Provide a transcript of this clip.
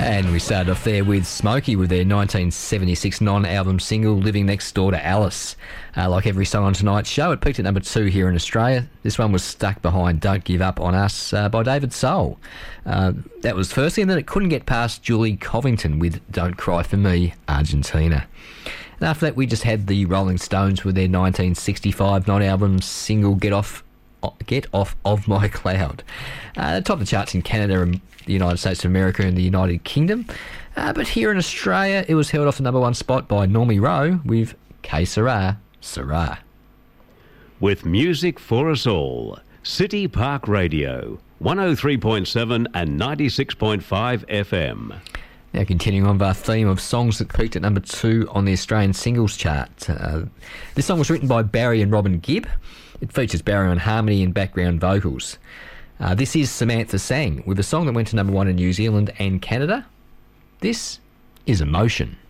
And we started off there with Smokey with their 1976 non-album single, Living Next Door to Alice. Like every song on tonight's show, it peaked at number 2 here in Australia. This one was stuck behind Don't Give Up on Us by David Soul. That was firstly, and then it couldn't get past Julie Covington with Don't Cry For Me, Argentina. And after that, we just had the Rolling Stones with their 1965 non-album single, Get Off of My Cloud. Topped the charts in Canada and the United States of America and the United Kingdom. But here in Australia, it was held off the number 1 spot by Normie Rowe with Que Sera, Sera. With music for us all, City Park Radio, 103.7 and 96.5 FM. Now continuing on with our theme of songs that peaked at number 2 on the Australian singles chart. This song was written by Barry and Robin Gibb. It features Barry on harmony and background vocals. This is Samantha Sang with a song that went to number 1 in New Zealand and Canada. This is Emotion.